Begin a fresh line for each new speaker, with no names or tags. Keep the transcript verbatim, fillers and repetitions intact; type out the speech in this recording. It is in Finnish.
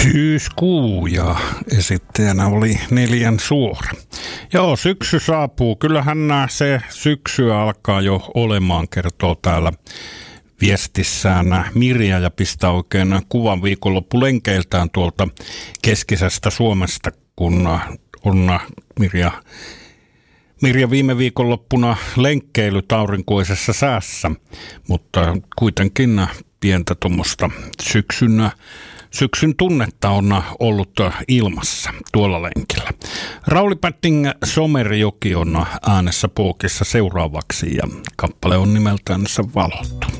Syyskuu ja esittäjänä oli Neljän suora. Joo, syksy saapuu. Kyllähän se syksy alkaa jo olemaan, kertoo täällä viestissään Mirja ja pistää oikein kuvan viikonloppulenkeiltään tuolta keskisestä Suomesta, kun on Mirja, Mirja viime viikonloppuna lenkkeilyt aurinkoisessa säässä, mutta kuitenkin pientä tuommoista syksyn, syksyn tunnetta on ollut ilmassa tuolla lenkillä. Rauli Pätting Somerjoki on äänessä Pookissa seuraavaksi ja kappale on nimeltänsä Valot.